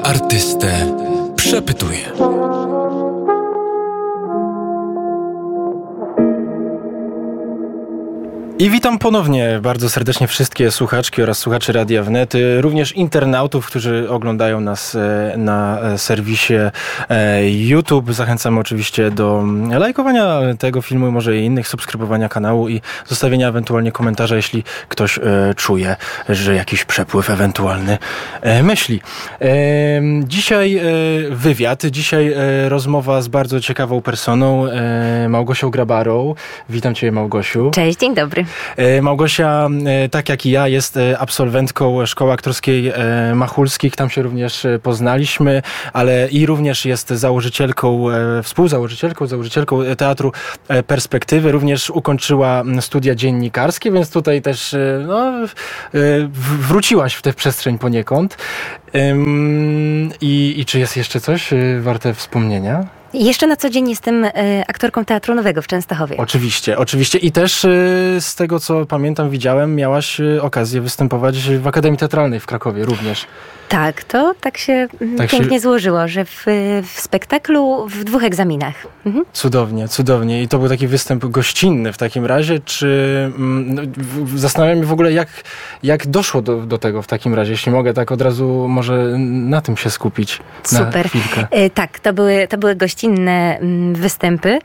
Artystę przepytuje. I witam ponownie bardzo serdecznie wszystkie słuchaczki oraz słuchaczy Radia Wnet, również internautów, którzy oglądają nas na serwisie YouTube. Zachęcamy oczywiście do lajkowania tego filmu, może i innych, subskrybowania kanału i zostawienia ewentualnie komentarza, jeśli ktoś czuje, że jakiś przepływ ewentualny myśli. Dzisiaj wywiad, dzisiaj rozmowa z bardzo ciekawą personą, Małgosią Grabarą. Witam Cię, Małgosiu. Cześć, dzień dobry. Małgosia, tak jak i ja, jest absolwentką Szkoły Aktorskiej Machulskich. Tam się również poznaliśmy, ale i również jest założycielką Teatru Perspektywy. Również ukończyła studia dziennikarskie, więc tutaj też wróciłaś w tę przestrzeń poniekąd. I czy jest jeszcze coś warte wspomnienia? Jeszcze na co dzień jestem aktorką Teatru Nowego w Częstochowie. Oczywiście. I też z tego, co pamiętam, widziałem, miałaś okazję występować w Akademii Teatralnej w Krakowie również. Tak, to tak się pięknie złożyło, że w spektaklu w 2 egzaminach. Mhm. Cudownie. I to był taki występ gościnny w takim razie. Zastanawiam się w ogóle, jak doszło do tego w takim razie, jeśli mogę tak od razu może na tym się skupić. Super. Na chwilkę. Tak, to były gościnne występy.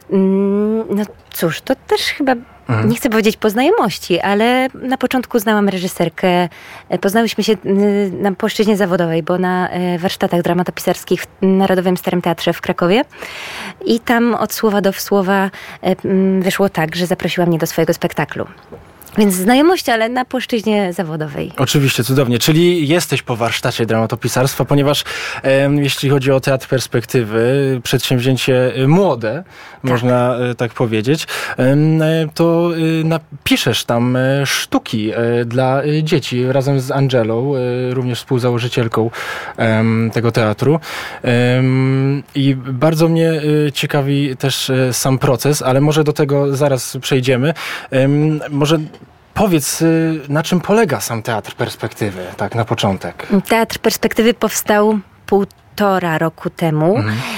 No cóż, to też chyba... Nie chcę powiedzieć po znajomości, ale na początku znałam reżyserkę. Poznałyśmy się na płaszczyźnie zawodowej, bo na warsztatach dramatopisarskich w Narodowym Starym Teatrze w Krakowie. I tam od słowa do słowa wyszło tak, że zaprosiła mnie do swojego spektaklu. Więc znajomość, ale na płaszczyźnie zawodowej. Oczywiście, cudownie. Czyli jesteś po warsztacie dramatopisarstwa, ponieważ jeśli chodzi o Teatr Perspektywy, przedsięwzięcie młode, można tak powiedzieć, to piszesz tam sztuki dla dzieci razem z Angelą, również współzałożycielką tego teatru. I bardzo mnie ciekawi też sam proces, ale może do tego zaraz przejdziemy. Może powiedz, na czym polega sam Teatr Perspektywy, tak na początek? Teatr Perspektywy powstał 1,5 roku temu.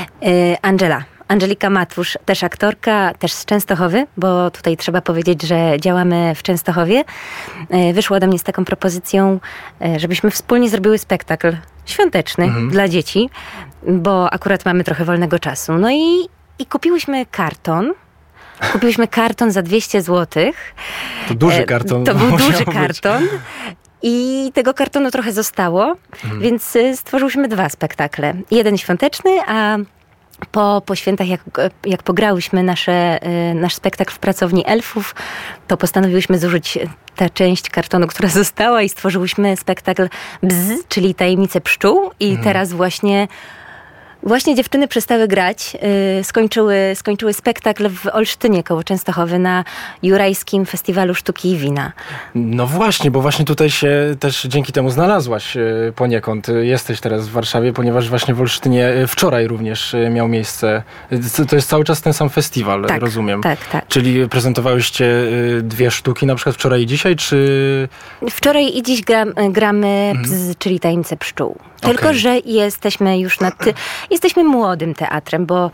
Angelika Matwusz, też aktorka, też z Częstochowy, bo tutaj trzeba powiedzieć, że działamy w Częstochowie. Wyszła do mnie z taką propozycją, żebyśmy wspólnie zrobiły spektakl świąteczny dla dzieci, bo akurat mamy trochę wolnego czasu. No i kupiłyśmy karton. Kupiliśmy karton za 200 zł. To duży karton. To był duży karton. I tego kartonu trochę zostało, więc stworzyłyśmy 2 spektakle. Jeden świąteczny, a po świętach, jak pograłyśmy nasz spektakl w pracowni elfów, to postanowiłyśmy zużyć tę część kartonu, która została, i stworzyłyśmy spektakl Bzz, czyli Tajemnice Pszczół. I teraz właśnie dziewczyny przestały grać, skończyły spektakl w Olsztynie koło Częstochowy na Jurajskim Festiwalu Sztuki i Wina. No właśnie, bo właśnie tutaj się też dzięki temu znalazłaś poniekąd. Jesteś teraz w Warszawie, ponieważ właśnie w Olsztynie wczoraj również miał miejsce. To jest cały czas ten sam festiwal, tak, rozumiem. Tak. Czyli prezentowałyście 2 sztuki, na przykład wczoraj i dzisiaj, czy... Wczoraj i dziś gramy Bzz, czyli Tajemnice Pszczół. Tylko, że jesteśmy już jesteśmy młodym teatrem, bo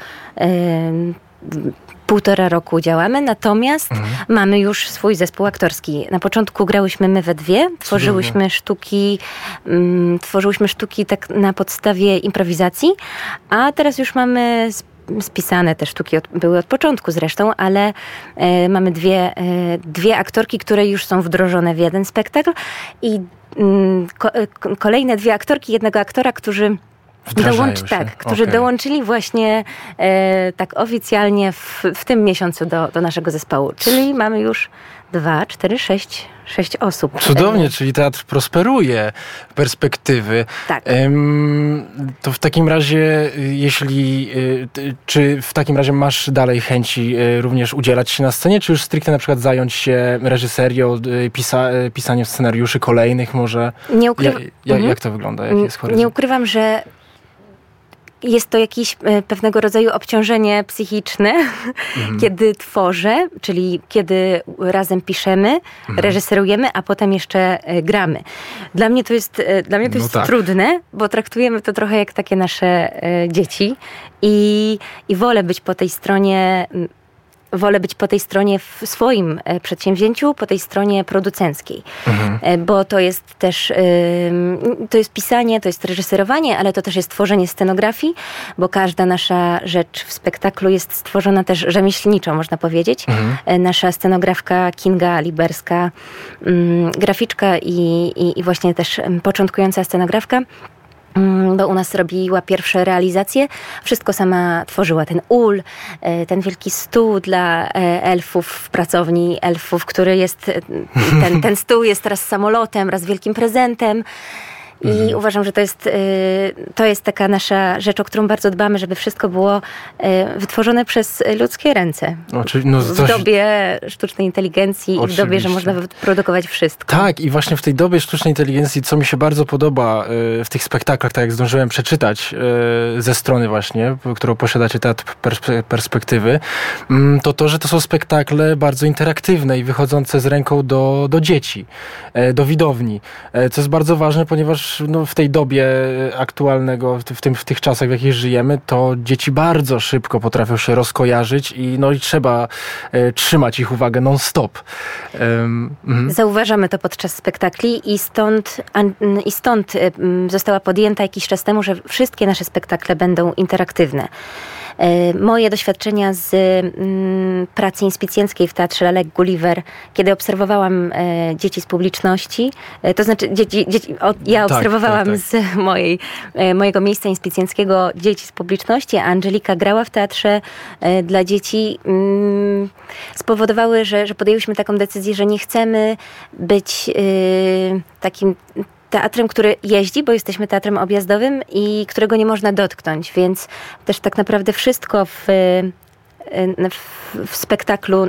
1,5 roku działamy, natomiast mamy już swój zespół aktorski. Na początku grałyśmy my we 2, tworzyłyśmy sztuki tak na podstawie improwizacji, a teraz już mamy spisane te sztuki, były od początku zresztą, ale mamy dwie aktorki, które już są wdrożone w jeden spektakl i kolejne 2 aktorki, 1 aktora, którzy dołączyli właśnie tak oficjalnie w tym miesiącu do naszego zespołu. Czyli mamy już 2, 4, 6 osób. Cudownie, czyli teatr prosperuje, Perspektywy. Tak. To w takim razie, czy w takim razie masz dalej chęci również udzielać się na scenie, czy już stricte na przykład zająć się reżyserią, pisaniem scenariuszy kolejnych może? Jak to wygląda? Jaki jest horyzont? Nie ukrywam, że jest to jakiś pewnego rodzaju obciążenie psychiczne, kiedy tworzę, czyli kiedy razem piszemy, reżyserujemy, a potem jeszcze gramy. Dla mnie to jest trudne, bo traktujemy to trochę jak takie nasze dzieci i wolę być po tej stronie. Wolę być po tej stronie w swoim przedsięwzięciu, po tej stronie producenckiej. Bo to jest też, to jest pisanie, to jest reżyserowanie, ale to też jest tworzenie scenografii, bo każda nasza rzecz w spektaklu jest stworzona też rzemieślniczo, można powiedzieć. Nasza scenografka Kinga Liberska, graficzka i właśnie też początkująca scenografka, bo u nas robiła pierwsze realizacje. Wszystko sama tworzyła. Ten ul, ten wielki stół dla elfów w pracowni elfów, który jest, ten stół jest raz samolotem, raz wielkim prezentem. I uważam, że to jest taka nasza rzecz, o którą bardzo dbamy, żeby wszystko było wytworzone przez ludzkie ręce. W dobie sztucznej inteligencji i w dobie, że można wyprodukować wszystko. Tak, i właśnie w tej dobie sztucznej inteligencji, co mi się bardzo podoba w tych spektaklach, tak jak zdążyłem przeczytać ze strony właśnie, którą posiadacie, Teatr Perspektywy, to, że to są spektakle bardzo interaktywne i wychodzące z ręką do dzieci, do widowni. Co jest bardzo ważne, ponieważ w tej dobie aktualnego, w tych czasach, w jakich żyjemy, to dzieci bardzo szybko potrafią się rozkojarzyć i trzeba trzymać ich uwagę non-stop. Zauważamy to podczas spektakli i stąd została podjęta jakiś czas temu, że wszystkie nasze spektakle będą interaktywne. Moje doświadczenia z pracy inspicjenckiej w Teatrze Lalek Gulliver, kiedy obserwowałam dzieci z publiczności, to znaczy ja obserwowałam z mojego miejsca inspicjenckiego dzieci z publiczności, a Angelika grała w teatrze dla dzieci, spowodowały, że podjęłyśmy taką decyzję, że nie chcemy być takim teatrem, który jeździ, bo jesteśmy teatrem objazdowym i którego nie można dotknąć, więc też tak naprawdę wszystko w spektaklu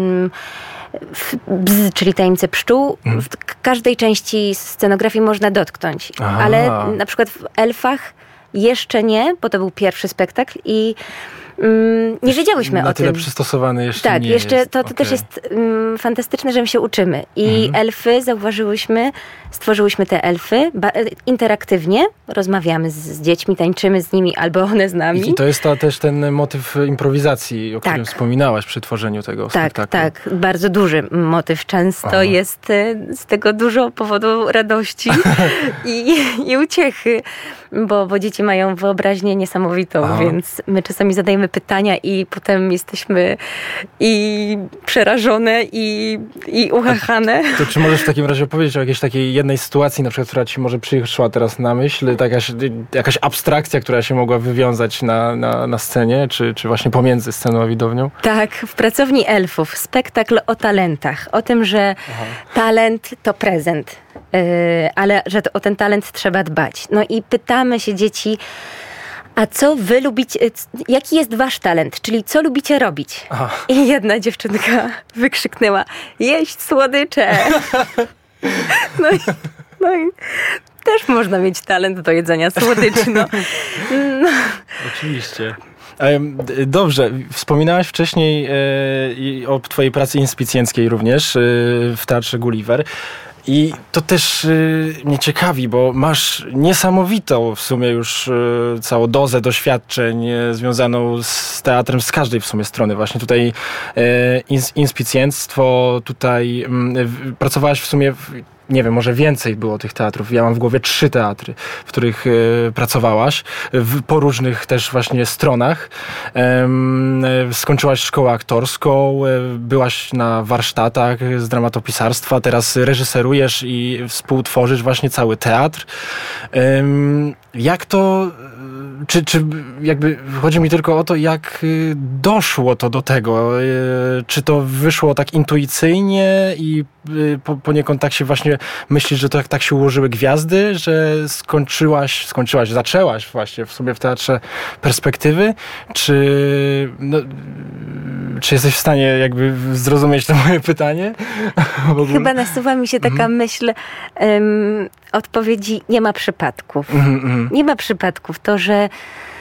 czyli Tajemnice Pszczół, w każdej części scenografii można dotknąć. Ale na przykład w Elfach jeszcze nie, bo to był pierwszy spektakl i nie wiedziałyśmy o tym. Na tyle przystosowany jeszcze tak, nie jeszcze jest. To też jest fantastyczne, że my się uczymy. I elfy stworzyłyśmy te elfy interaktywnie, rozmawiamy z dziećmi, tańczymy z nimi albo one z nami. I to jest też ten motyw improwizacji, o którym wspominałaś przy tworzeniu tego spektaklu. Tak, bardzo duży motyw. Często jest z tego dużo powodu radości i uciechy, bo dzieci mają wyobraźnię niesamowitą, więc my czasami zadajemy pytania i potem jesteśmy i przerażone i uchachane. To czy możesz w takim razie opowiedzieć o jakiejś takiej jednej sytuacji, na przykład, która ci może przyszła teraz na myśl, jakaś abstrakcja, która się mogła wywiązać na scenie, czy właśnie pomiędzy sceną a widownią? Tak, w Pracowni Elfów spektakl o talentach, o tym, że talent to prezent, ale że o ten talent trzeba dbać. No i pytamy się dzieci, a co wy lubicie, jaki jest wasz talent, czyli co lubicie robić? I jedna dziewczynka wykrzyknęła, jeść słodycze. No i też można mieć talent do jedzenia słodyczy. No. Oczywiście. Dobrze, wspominałaś wcześniej o twojej pracy inspicjenckiej również w Teatrze Gulliver. I to też mnie ciekawi, bo masz niesamowitą w sumie już całą dozę doświadczeń związaną z teatrem z każdej w sumie strony. Właśnie tutaj inspicjentstwo, tutaj pracowałaś w sumie nie wiem, może więcej było tych teatrów. Ja mam w głowie 3 teatry, w których pracowałaś, po różnych też właśnie stronach. Skończyłaś szkołę aktorską, byłaś na warsztatach z dramatopisarstwa, teraz reżyserujesz i współtworzysz właśnie cały teatr. Jak to... Czy jakby chodzi mi tylko o to, jak doszło to do tego? Czy to wyszło tak intuicyjnie i poniekąd tak się właśnie myślisz, że to tak się ułożyły gwiazdy, że zaczęłaś właśnie w sumie w Teatrze Perspektywy? Czy jesteś w stanie jakby zrozumieć to moje pytanie? Chyba nasuwa mi się taka myśl odpowiedzi, nie ma przypadków. Nie ma przypadków. To, że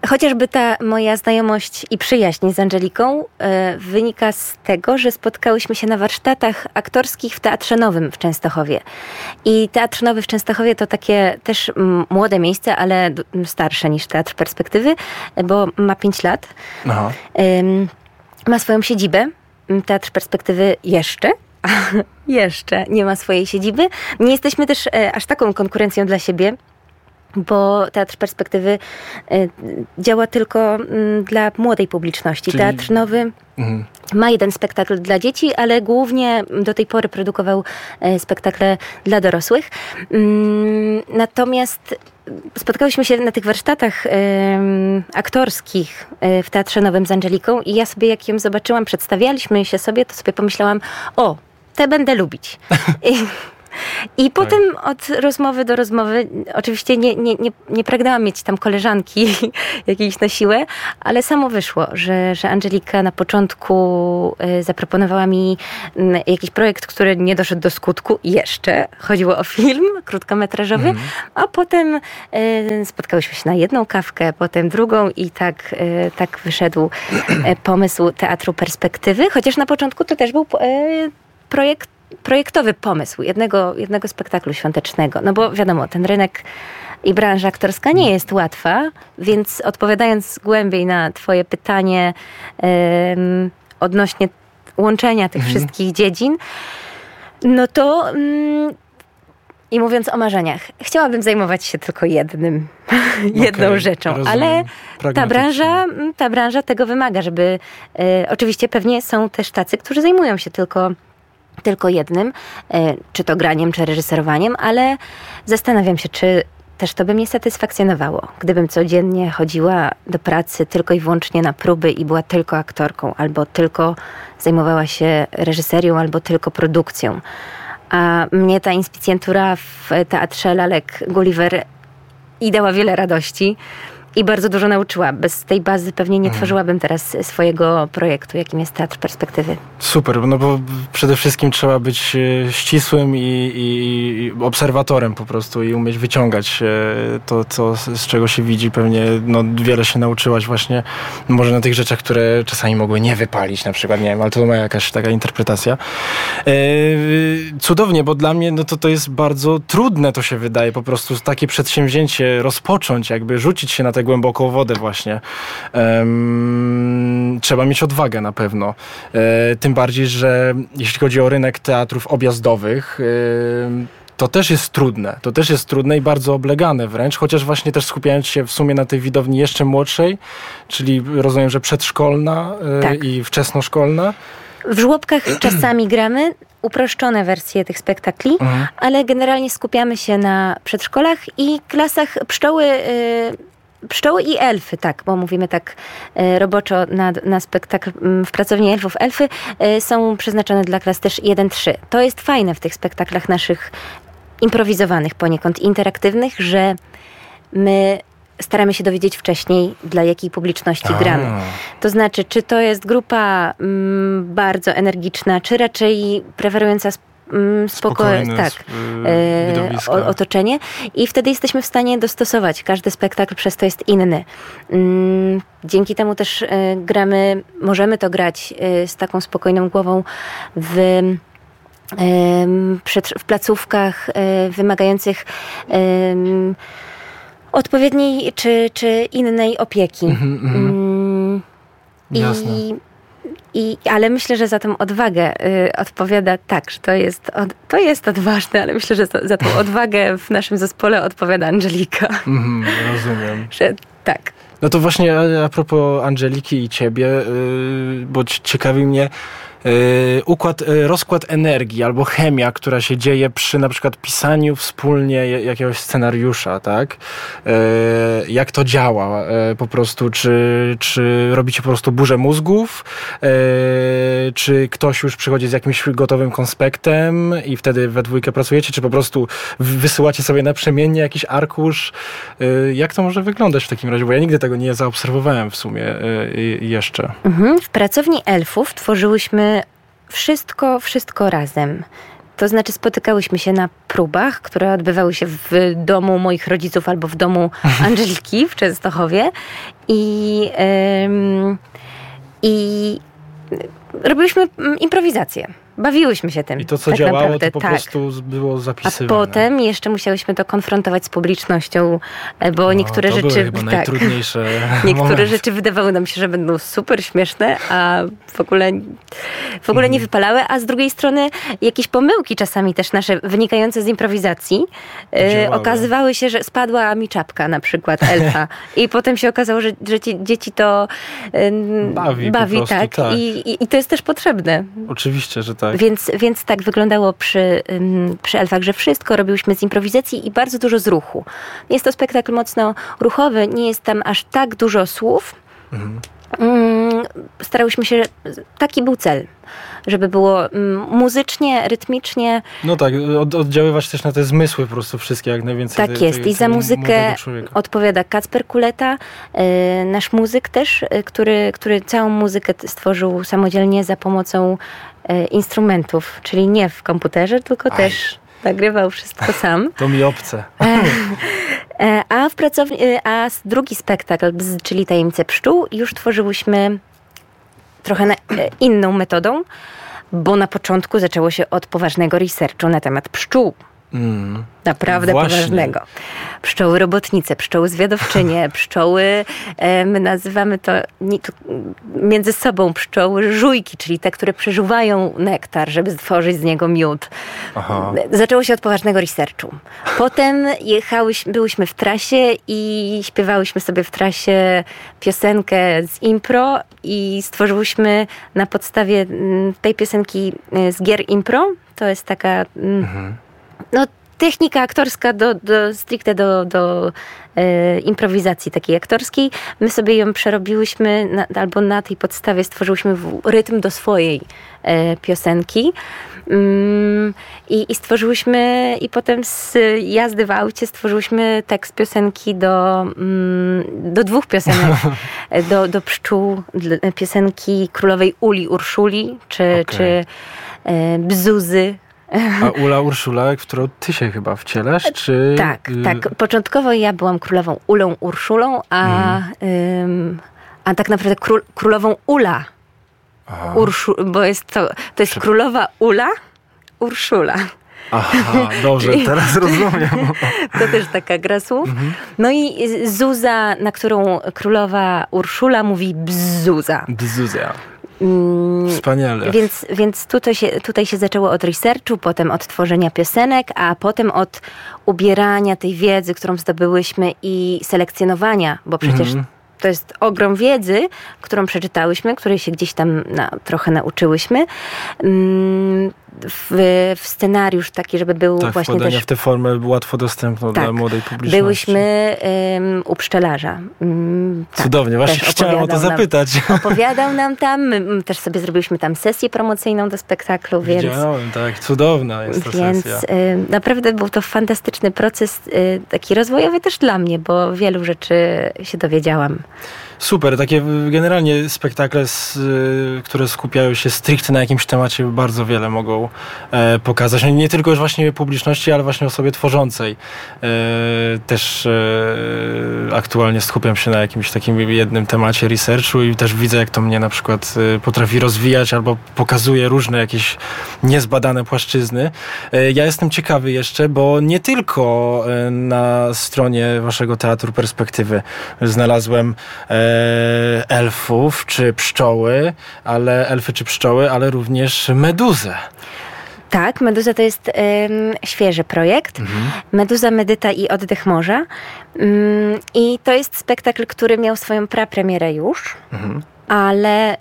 chociażby ta moja znajomość i przyjaźń z Angeliką wynika z tego, że spotkałyśmy się na warsztatach aktorskich w Teatrze Nowym w Częstochowie. I Teatr Nowy w Częstochowie to takie też młode miejsce, ale starsze niż Teatr Perspektywy, bo ma 5 lat. Aha. Ma swoją siedzibę. Teatr Perspektywy jeszcze nie ma swojej siedziby. Nie jesteśmy też aż taką konkurencją dla siebie, bo Teatr Perspektywy działa tylko dla młodej publiczności. Czyli... Teatr Nowy ma jeden spektakl dla dzieci, ale głównie do tej pory produkował spektakle dla dorosłych. Natomiast spotkałyśmy się na tych warsztatach aktorskich w Teatrze Nowym z Angeliką i ja sobie, jak ją zobaczyłam, przedstawialiśmy się sobie, to sobie pomyślałam, o, tę będę lubić. I potem od rozmowy do rozmowy, oczywiście nie pragnęłam mieć tam koleżanki jakiejś na siłę, ale samo wyszło, że Angelika na początku zaproponowała mi jakiś projekt, który nie doszedł do skutku jeszcze. Chodziło o film krótkometrażowy, a potem spotkałyśmy się na jedną kawkę, potem drugą i tak pomysł Teatru Perspektywy, chociaż na początku to też był projektowy pomysł jednego spektaklu świątecznego. No bo wiadomo, ten rynek i branża aktorska nie jest łatwa, więc odpowiadając głębiej na twoje pytanie odnośnie łączenia tych wszystkich dziedzin, no to i mówiąc o marzeniach, chciałabym zajmować się tylko jedną rzeczą, rozumiem. Ale ta branża tego wymaga, żeby oczywiście pewnie są też tacy, którzy zajmują się tylko jednym, czy to graniem, czy reżyserowaniem, ale zastanawiam się, czy też to by mnie satysfakcjonowało, gdybym codziennie chodziła do pracy tylko i wyłącznie na próby i była tylko aktorką, albo tylko zajmowała się reżyserią, albo tylko produkcją. A mnie ta inspicjentura w Teatrze Lalek Gulliver i dała wiele radości. I bardzo dużo nauczyła. Bez tej bazy pewnie nie tworzyłabym teraz swojego projektu, jakim jest Teatr Perspektywy. Super, no bo przede wszystkim trzeba być ścisłym i obserwatorem po prostu i umieć wyciągać to, z czego się widzi. Pewnie wiele się nauczyłaś właśnie może na tych rzeczach, które czasami mogły nie wypalić na przykład, nie wiem, ale to ma jakaś taka interpretacja. Cudownie, bo dla mnie to jest bardzo trudne, to się wydaje, po prostu takie przedsięwzięcie rozpocząć, jakby rzucić się na tę głęboką wodę właśnie. Trzeba mieć odwagę na pewno. Tym bardziej, że jeśli chodzi o rynek teatrów objazdowych, to też jest trudne i bardzo oblegane wręcz, chociaż właśnie też skupiając się w sumie na tej widowni jeszcze młodszej, czyli rozumiem, że przedszkolna i wczesnoszkolna. W żłobkach czasami gramy uproszczone wersje tych spektakli, ale generalnie skupiamy się na przedszkolach i klasach Pszczoły i elfy, tak, bo mówimy tak roboczo na spektakl w Pracowni Elfów. Elfy są przeznaczone dla klas też 1-3. To jest fajne w tych spektaklach naszych improwizowanych, poniekąd interaktywnych, że my staramy się dowiedzieć wcześniej, dla jakiej publiczności gramy. To znaczy, czy to jest grupa bardzo energiczna, czy raczej preferująca spokojne otoczenie i wtedy jesteśmy w stanie dostosować. Każdy spektakl przez to jest inny. Dzięki temu też możemy to grać z taką spokojną głową w placówkach wymagających odpowiedniej czy innej opieki. Jasne. Ale myślę, że za tą odwagę odpowiada tak, że to jest odważne, ale myślę, że za tą odwagę w naszym zespole odpowiada Angelika. Rozumiem. Że tak. No to właśnie a propos Angeliki i ciebie, bo ciekawi mnie rozkład energii albo chemia, która się dzieje przy na przykład pisaniu wspólnie jakiegoś scenariusza, tak? Jak to działa po prostu? Czy robicie po prostu burzę mózgów? Czy ktoś już przychodzi z jakimś gotowym konspektem i wtedy we dwójkę pracujecie? Czy po prostu wysyłacie sobie naprzemiennie jakiś arkusz? Jak to może wyglądać w takim razie? Bo ja nigdy tego nie zaobserwowałem w sumie jeszcze. W Pracowni Elfów tworzyłyśmy wszystko razem. To znaczy spotykałyśmy się na próbach, które odbywały się w domu moich rodziców albo w domu Angeliki w Częstochowie i robiliśmy improwizację. Bawiłyśmy się tym. I to, co tak działało, naprawdę, to po prostu było zapisywane. A potem jeszcze musiałyśmy to konfrontować z publicznością, bo niektóre to rzeczy... były chyba najtrudniejsze niektóre momenty. rzeczy wydawały nam się, że będą super śmieszne, a w ogóle nie wypalały, a z drugiej strony jakieś pomyłki czasami też nasze wynikające z improwizacji okazywały się, że spadła mi czapka na przykład elfa i potem się okazało, że dzieci to bawi po prostu, tak. I to jest też potrzebne. Oczywiście, że tak. Więc tak wyglądało przy elfach, że wszystko robiłyśmy z improwizacji i bardzo dużo z ruchu. Jest to spektakl mocno ruchowy, nie jest tam aż tak dużo słów. Starałyśmy się, taki był cel, żeby było muzycznie, rytmicznie. No tak, oddziaływać też na te zmysły po prostu wszystkie, jak najwięcej. Tak jest. I za muzykę odpowiada Kacper Kuleta, nasz muzyk też, który całą muzykę stworzył samodzielnie za pomocą instrumentów, czyli nie w komputerze, tylko też nagrywał wszystko sam. To mi obce. A drugi spektakl, czyli Tajemnice Pszczół, już tworzyłyśmy trochę inną metodą, bo na początku zaczęło się od poważnego researchu na temat pszczół. Naprawdę właśnie. Poważnego. Pszczoły robotnice, pszczoły zwiadowczynie, pszczoły, my nazywamy to między sobą pszczoły żujki, czyli te, które przeżuwają nektar, żeby stworzyć z niego miód. Aha. Zaczęło się od poważnego researchu. Potem byłyśmy w trasie i śpiewałyśmy sobie w trasie piosenkę z impro i stworzyłyśmy na podstawie tej piosenki z gier impro. To jest taka... technika aktorska stricte do improwizacji takiej aktorskiej. My sobie ją przerobiłyśmy albo na tej podstawie stworzyłyśmy rytm do swojej piosenki. I stworzyłyśmy, i potem z jazdy w aucie stworzyłyśmy tekst piosenki do dwóch piosenek. do pszczół, piosenki królowej Uli Urszuli, czy Bzuzy. A Ula Urszula, w którą ty się chyba wcielasz, czy... Tak. Początkowo ja byłam królową Ulą Urszulą, a tak naprawdę królową Ula. Bo to jest królowa Ula Urszula. Aha, dobrze, teraz rozumiem. To też taka gra słów. No i Zuza, na którą królowa Urszula mówi bzuza. Bzuza. Wspaniale. Więc tutaj się zaczęło od researchu, potem od tworzenia piosenek, a potem od ubierania tej wiedzy, którą zdobyłyśmy i selekcjonowania, bo przecież to jest ogrom wiedzy, którą przeczytałyśmy, której się gdzieś tam trochę nauczyłyśmy. W scenariusz taki, żeby był właśnie wkładania też... w tę formę łatwo dostępną dla młodej publiczności. Byłyśmy u pszczelarza. Cudownie, właśnie chciałem o to zapytać. Opowiadał nam tam, my też sobie zrobiliśmy tam sesję promocyjną do spektaklu, więc... Widziałem, tak, cudowna jest ta sesja. Więc naprawdę był to fantastyczny proces, taki rozwojowy też dla mnie, bo wielu rzeczy się dowiedziałam. Super, takie generalnie spektakle, które skupiają się stricte na jakimś temacie, bardzo wiele mogą pokazać. Nie tylko już właśnie publiczności, ale właśnie osobie tworzącej. Też aktualnie skupiam się na jakimś takim jednym temacie researchu i też widzę, jak to mnie na przykład potrafi rozwijać albo pokazuje różne jakieś niezbadane płaszczyzny. Ja jestem ciekawy jeszcze, bo nie tylko na stronie waszego Teatru Perspektywy znalazłem elfów czy pszczoły, ale również meduzę. Tak, Meduza to jest świeży projekt. Meduza, Medyta i Oddech Morza. I to jest spektakl, który miał swoją prapremierę już, ale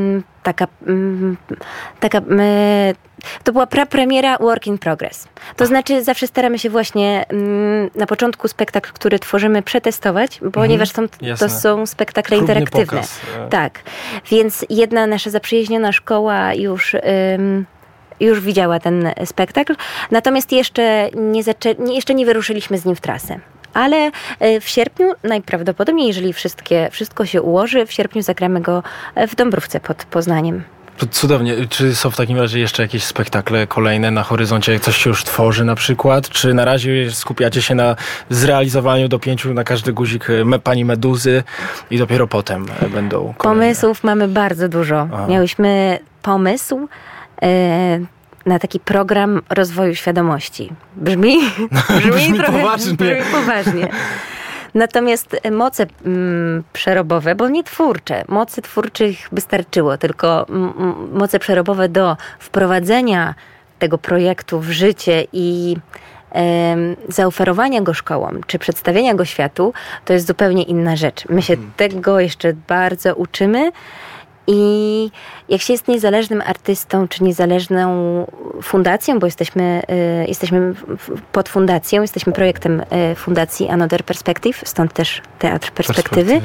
to była prapremiera work in progress. To znaczy zawsze staramy się właśnie na początku spektakl, który tworzymy, przetestować, ponieważ to są spektakle próbny interaktywne. Pokaz. Tak, więc jedna nasza zaprzyjaźniona szkoła już widziała ten spektakl, natomiast jeszcze nie wyruszyliśmy z nim w trasę. Ale w sierpniu najprawdopodobniej, jeżeli wszystko się ułoży, w sierpniu zagramy go w Dąbrówce pod Poznaniem. To cudownie. Czy są w takim razie jeszcze jakieś spektakle kolejne na horyzoncie? Coś się już tworzy na przykład? Czy na razie skupiacie się na zrealizowaniu, dopięciu na każdy guzik pani Meduzy i dopiero potem będą kolejne? Pomysłów mamy bardzo dużo. Aha. Miałyśmy pomysł na taki program rozwoju świadomości. Brzmi trochę poważnie. Natomiast moce przerobowe, bo nie twórcze, mocy twórczych by starczyło, tylko moce przerobowe do wprowadzenia tego projektu w życie i zaoferowania go szkołom, czy przedstawienia go światu, to jest zupełnie inna rzecz. My się tego jeszcze bardzo uczymy i jak się jest niezależnym artystą, czy niezależną fundacją, bo jesteśmy pod fundacją, jesteśmy projektem fundacji Another Perspective, stąd też Teatr Perspektywy.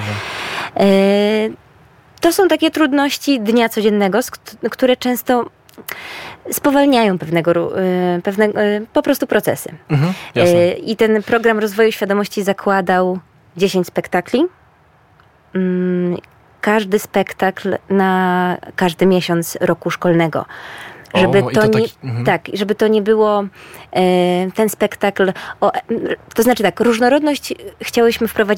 To są takie trudności dnia codziennego, które często spowalniają pewne po prostu procesy. Jasne. I ten program rozwoju świadomości zakładał 10 spektakli. Każdy spektakl na każdy miesiąc roku szkolnego. Żeby to nie było ten spektakl. To znaczy tak, różnorodność chciałyśmy wprowadzić